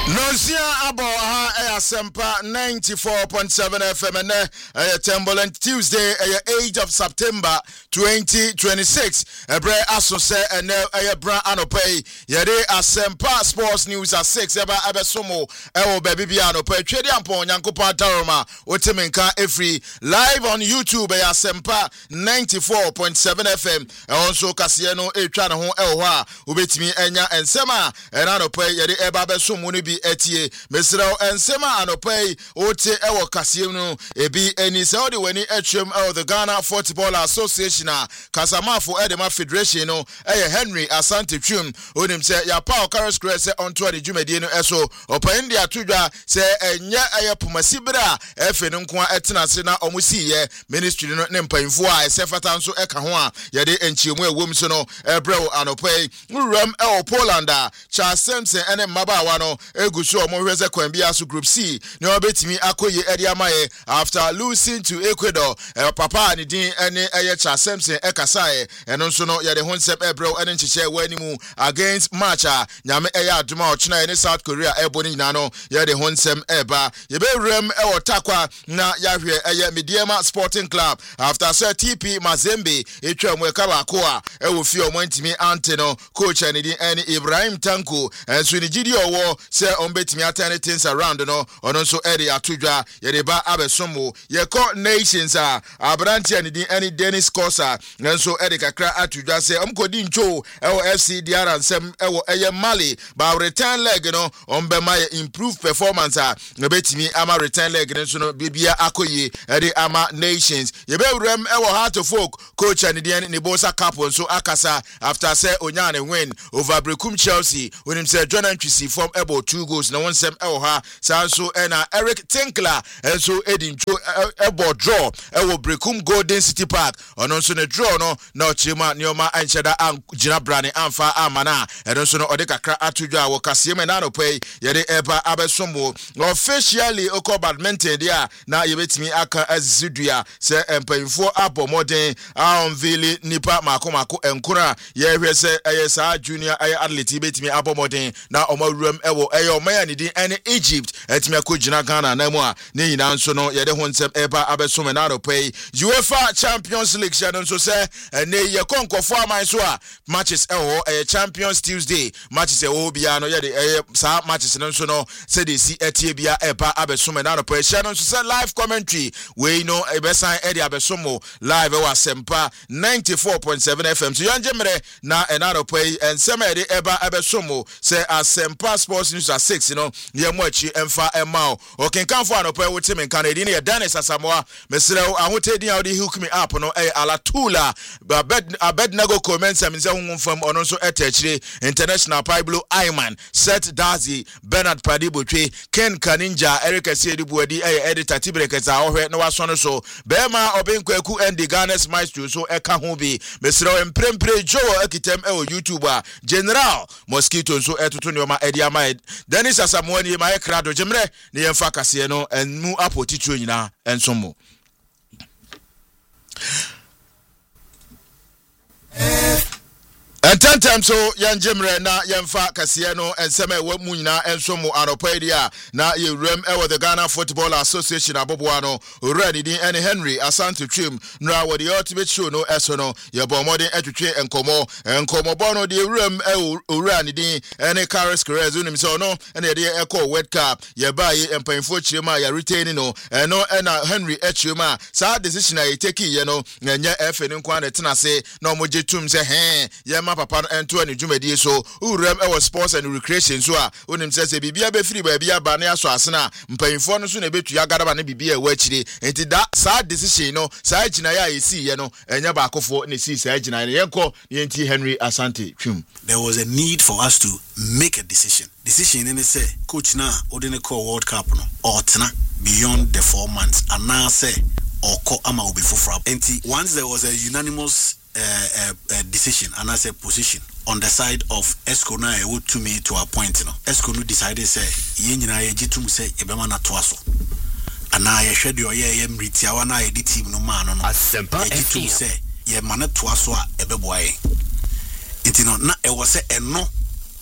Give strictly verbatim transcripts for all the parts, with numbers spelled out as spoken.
Nozia abo ha e asempa ninety-four point seven F M and e Timberland Tuesday e eighth of September twenty twenty-six. Ebre aso se ene e bra anopay yede asempa sports news at six eba abesomo e wo baby bia anopay twede ampo nyankopon taroma otimenka every live on YouTube e asempa ninety-four point seven F M e onso kase no e twa ne ho e ho a obetimi enya ensema e anopay yede eba abesomo no bi etie mesraw ensema anopay ote ewo kasiem no ebi eni se odi weni etwem e the Ghana Football Association a kasamafo edema federation no eye Henry Asante Twum onim se ya pa Carlos Cress onto ade dwumadi no eso opan dia tudwa se enye eye pomasibra efe no nko etena se na omusiye ministry no ne mpanfo a esefata nso eka ho a yede enchiemu ewom so no ebrew anopay nuram e Poland a Charles Simpson ene mabawa no eguso omohweze kwambia so group C ne obetimi akoye ede amaye after losing to Ecuador eh, papa ni din ene eye Charles Simpson ekasae eno nso no yede honsep ebrew ene nchiche wanimu against matcha nyame eye aduma ochina ene South Korea eboni nyina no yede honsem eba yebe rem e otakwa na yahwe eye Mediema Sporting Club after Sir T P Mazembe etwa mweka bako a e wo fi omantimi anteno coach ene din ene Ibrahim Tanko enso ni gidi owo se ombetimi atene things around no ono nso ere atudwa yede ba abesomo yeko nations a abranti ene din ene Dennis Kosa nso ere kakra atudwa se omkodi ncho ewo F C D R ansem ewo eye Mali ba return leg no ombe ma improve performance a betimi ama return leg nso no bibia akoye ere ama nations yebe rem ewo Heart of Folk coach ene din ne Bosa Cup nso akasa after say onyane win over Brekum Chelsea when him say Jordan Twisi from ebo two goals na one sem ewo ha sanso ena Eric Tinkler enso edincho ebo draw ewo Brekum Golden City Park ono nso ne draw no na ochima neoma ancheda an gina brane amfa amana eno nso no ode kakra atudwa wo kasiem na no pay yede eba abesomo officially oko badminton dia na yebetimi aka azidua se empayfo abomoden unveil nipa makomako enkura ye hwe se eye sa junior eye athlete betimi abomoden na omawuram ewo eye omaya nidi ene Egypt etimi akogina Ghana na mu a ne nyina nso no yede honsem eba abesomo na no pay UEFA Champions League channel nso se ene ye konkofo aman so a matches ewo eye Champions Tuesday matches ewo bia no yede eye sa matches nso no se de si etie bia eba abesomo na no pay channel nso se live commentary we no ebesan ede abesomo live ewa sempa ninety-four point seven F M so yanjemre na enaro pay ensema ede eba abesomo se asempa sports news at six you know ye mo achi emfa emao okenkanfo anopa wote men kanadi ne Dennis Asamoah mesrew ahotedi a odi hook me up no e alatula abed abednago comments am nse hunfam ono nso etachire international Pablo Ayman Set Dazi Bernard Padibotwe Ken Kaninja Eric Asiedibuadi e editor Tibrekeza ohwe no waso no so bema obenkwaku endi Ghana's maestro so eka ho bi mesrew emprempre jowo akitem e o YouTube a General Mosquito so etoto ne ma edi ama Dennis Asamoah ni ma ekrado jemre ne yemfa kase no enmu apotitro nyina ensomo Entantem so yanjemre na yemfa kase no enseme wa mu nyina ensomo anopadia na yewrem ewo the Ghana Football Association aboboa no already din ene Henry Asante Twum nra wo the ultimate show no eso no yebo modern etwetwe enkomo enkomo bono the yewrem ewo already din ene Carlos Cress unim so no ene de eko World Cup yebaye empanfo chirema ya retain no eno ena Henry echirema sa decision ay take ye no nya efe ni nkwa na tenase na omoje tum se he yema papa ento ani dwumadi so urem ewo sports and recreation so a onim se se bibia be free ba bia ba na aso asena mpanfo no so na betu ya gadaba na bibia e wachire enti da sa decision no sa gina ya esi ye no enya ba akofo na si sa gina ye yenko yenti Henry Asante Twum. There was a need for us to make a decision. Decision in say coach na odine call World Cup no or tena beyond the four months and now say or call ama obi fofra. Enti once there was a unanimous Uh, uh, uh, decision and as a position on the side of Esco na e to me to a point no Esco no decided say ye nyina ye gitum say e be ma na to aso ana ye hwede o ye ye mriti awa na ye di team no ma no no asempa e gitum say ye ma na to aso a e be boaye enti no na e wo say eno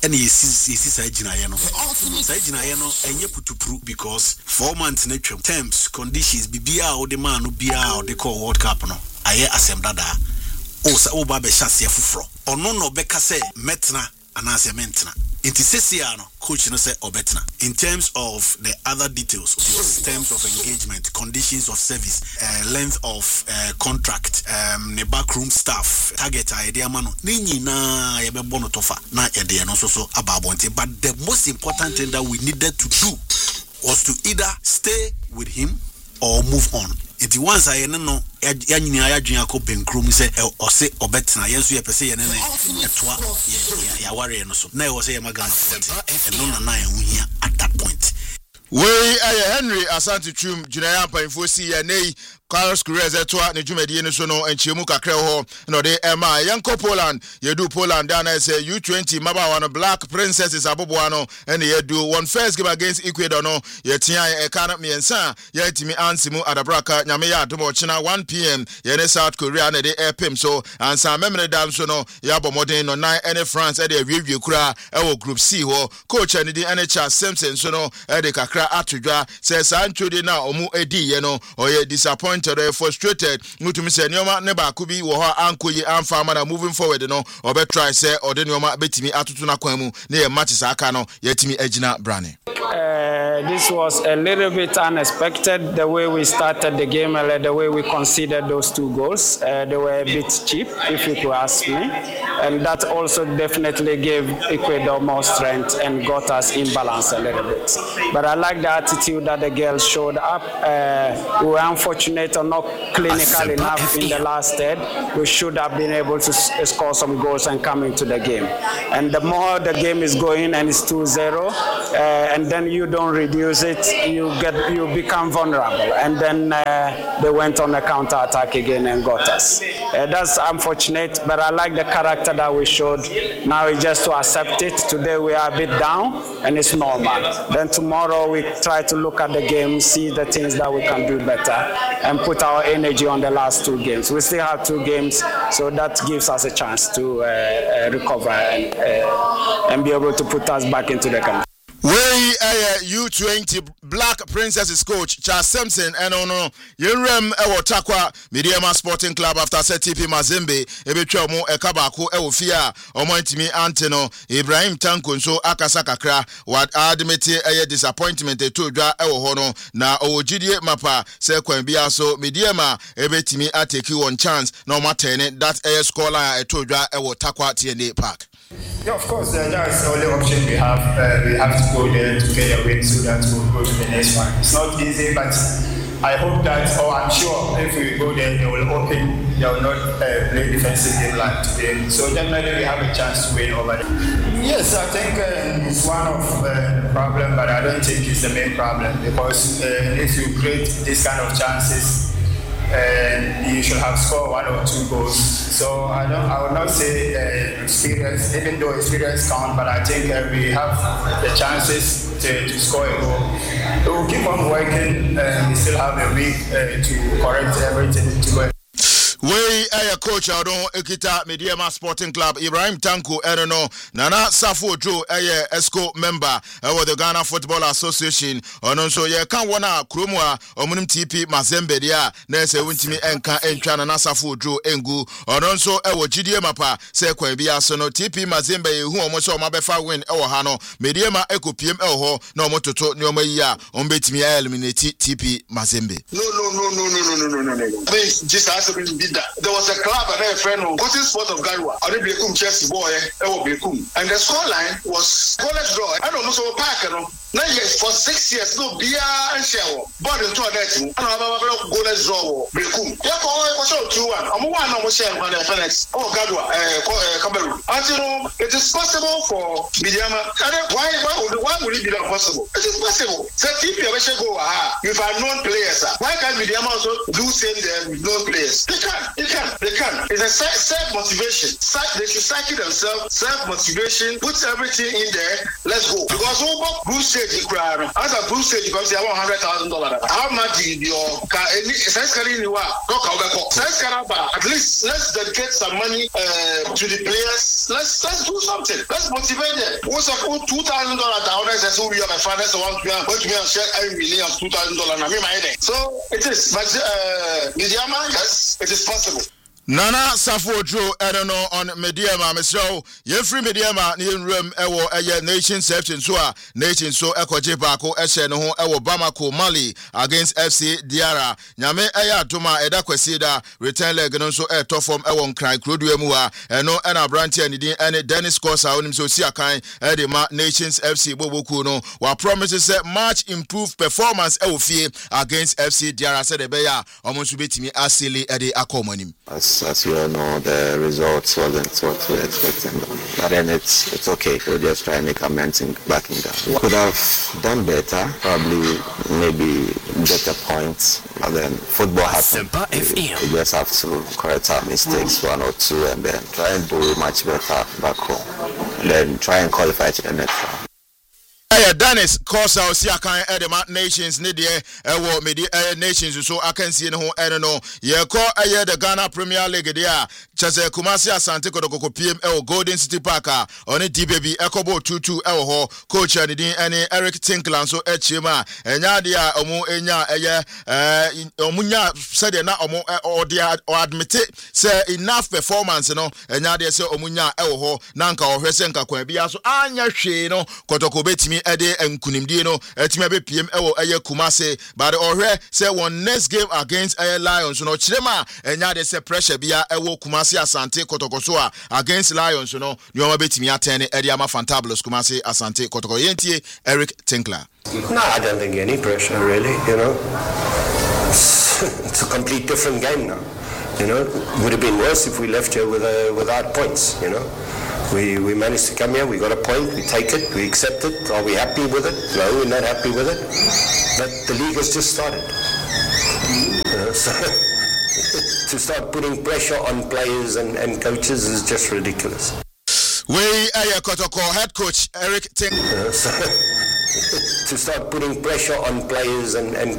ɛna yɛsi yɛsi saa gyinaeɛ no saa gyinaeɛ no ɛnyɛ putupuru because four months na twam terms conditions bibia a wode maa no bia a wode kɔ World Cup no ayɛ asɛm dadaa o sa wo ba bɛ hyɛ foforo ɔno no bɛka sɛ mɛtena anaasɛ mentena inti sesia no coach no say obetna in terms of the other details terms of engagement, conditions of service, uh, length of uh, contract, um the backroom staff, target idea mano ni nyina ye be bono tofa na ye de no so so ababonte. But the most important thing that we needed to do was to either stay with him or move on. It once I no ya nyina ya dwen akọ benkrom se o se obetna yenso ye pese ye ne ne etoa ya ya ware no so na ye say ye magana forty and no na na ehun hia at that point. We aye Henry Asante Twum Junaya Panfo si ya nei Carlos Cruz etoa ne dwumadi ne so no enchiemu kakra ho no de ema yanko Poland yedu Poland na say U twenty mabawa no Black Princesses aboboa no ene yedu one first game against Ecuador no yetia e kana miensa yetimi ansimu adabraka nyame ya adomo china one p m ye ne South Korea na de airpim so ansa memre dam so no ya bomodin no nine ene France e de awiwie kura e wo group C ho coach ene di ene Charles Simpson so no e de kakra atodwa say Sancho de na omu edi ye no oye disappointed or frustrated mutumi say nyoma ne ba ko bi wo ho ankoyi amfa ma na moving forward no obe try say ode nyoma betimi atutu na kwan mu ne ye match sa aka no yetimi agina brane. Uh, this was a little bit unexpected, the way we started the game, uh, the way we conceded those two goals. Uh, they were a bit cheap, if you could ask me. And that also definitely gave Ecuador more strength and got us in balance a little bit. But I like the attitude that the girls showed up. Uh, we were unfortunate or not clinical enough in the last third. We should have been able to s- score some goals and come into the game. And the more the game is going and it's two zero, uh, and then you don't reduce it, you get you become vulnerable. And then uh, they went on a counter attack again and got us. Uh, that's unfortunate, but I like the character that we showed. Now it's just to accept it. Today we are a bit down, and it's normal. Then tomorrow we try to look at the game, see the things that we can do better, and put our energy on the last two games. We still have two games, so that gives us a chance to uh, uh, recover and, uh, and be able to put us back into the country. We uh, U twenty Black Princesses coach Charles Simpson and ono yenrem e wotakwa Mediama Sporting Club after set T P Mazembe ebetwa mo e kabako e ofia omontimi anteno Ibrahim Tanko nso akasa kakra what admit e disappointment e todwa e wo ho no na owogidie mapa se kwan bia so Mediama ebetimi ateki one chance na omatene that e score line e todwa e wotakwa T N A Park. Yeah, of course, uh, that's the only option we have. Uh, we have to go there to get a win so that we'll go to the next one. It's not easy, but I hope that, or I'm sure, if we go there, they will open, they will not uh, play defensive game like today. So definitely we have a chance to win over them. Yes, I think uh, it's one of uh, the problem, but I don't think it's the main problem because uh, if you create this kind of chances, and uh, you should have scored one or two goals. So I don't, I would not say uh, experience, even though experience counts, but I think uh, we have the chances to, to score a goal. We will keep on working, and we still have a week uh, to correct everything to go. We a coach out on Ekita Mediama Sporting Club Ibrahim Tanko Ereno Nana Safo Joe a ESCO member of the Ghana Football Association on so ye kan wana kromwa omunim T P Mazembe dia na se wuntimi enka entwa na Safo Joe engu on so e wo gidie mapa se kwan bia so no T P Mazembe ye hu omo so omabefa win e wo ha no Mediama ekopiem e ho na omo toto ne omo yi a ombetimi eliminate T P Mazembe. No no no no no no no no no. This just has to be. There was a club and a friend who got in sport of Garwa, or the Blekum Chelsea boy, and the scoreline was goalless draw. I don't know so park, you know. Nine years for six years, no beer and share. But into a net, I don't have a goalless draw. Blekum. Yeah, for sure, two one. I'm one on share on the Phoenix. Oh, Garwa, Cameroon. Until it is possible for Mediama. Why, why would why would it be not possible? It is possible. So if you ever go, aha, with our known players, why can't Mediama also do same there with known players? They can. They can, they can. It's a self-motivation. They should psyche themselves, self-motivation, put everything in there, let's go. Because because over Bruce said you cry. As a Bruce said because you have one hundred thousand dollars. How much did your sense carry you are? Sense at least let's dedicate some money uh, to the players. Let's let's do something. Let's motivate them. What's a two thousand dollars down there? So we have a finance one to me and share every million two thousand dollars. I mean my head. So it is, but uh, Midiama, yes, it is possible. Nana Safo-Oduro, I don't know on Mediama, Mister Yefri Mediama, Nian Rem, Ewo, Aya Nation Section, so Nation so Eko Jepako, Eshen, Ewo Bamako, Mali against F C Diara. Nyame Aya Toma, Eda Kwesida, return leg and also a top form Ewon Cry, Cruduemua, and no Anna Branty and any Dennis Corsa, on him so Siakai, Edema, Nations F C Bobokuno, while promises a much improved performance Ewofi against F C Diara, said Ebeya, almost to be to me as silly Eddie Akomonim. As you all know, the results wasn't what we were expecting. But then it's it's okay. We'll just try and make amends backing down. We could have done better, probably maybe get a point. But then football happens. We, we just have to correct our mistakes, one or two, and then try and do much better back home. And then try and qualify to the next round. Dennis Corsa Siakan Edema Nations Nidia Ewo Media Nations so I can see no I don't know ye call aye the Ghana Premier League there Chase Kumasi Asante Kodoko P M L Golden City Parker on a D baby Ekobo two two L ho coach and any Eric Tinkland so Echima enya dia omu enya eye eh omunya said na omu or dia or admit it say enough performance no enya dia say omunya L ho nanka ohwese nka kwa bia so anya hwe no Kotoko betimi ede enkunimdie no etime be P M ewo eye Kumase but ohwe say one next game against Air Lions no chirema enya de say pressure bia ewo Kumase Asante Kotoko so against Lions no nyoma betimi atene ede ama Fantabulous Kumase Asante Kotoko yentie Eric Tinkler. No, I don't think any pressure really, you know. It's a complete different game now. You know, it would have been worse if we left here with uh, without points, you know. We we managed to come here, we got a point, we take it, we accept it. Are we happy with it? No, we're not happy with it. But the league has just started. You know, so to start putting pressure on players and, and coaches is just ridiculous. We are Kotoko head coach Eric Ting. You know, so to start putting pressure on players and, and